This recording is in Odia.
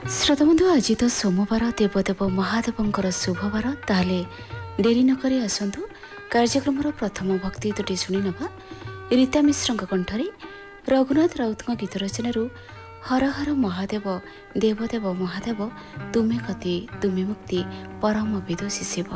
ଶ୍ରୋତାବନ୍ଧୁ, ଆଜି ତ ସୋମବାର, ଦେବଦେବ ମହାଦେବଙ୍କର ଶୁଭବାର। ତାହେଲେ ଡେରି ନକରି ଆସନ୍ତୁ କାର୍ଯ୍ୟକ୍ରମର ପ୍ରଥମ ଭକ୍ତି ଗୀତଟି ଶୁଣିନେବା ରୀତା ମିଶ୍ରଙ୍କ କଣ୍ଠରେ ରଘୁନାଥ ରାଉତଙ୍କ ଗୀତ ରଚନାରୁ ହର ହର ମହାଦେବ ଦେବଦେବ ମହାଦେବ ତୁମେ ଗତି ତୁମେ ମୁକ୍ତି ପରମ ବିଦୁଷୀ ଶିବ।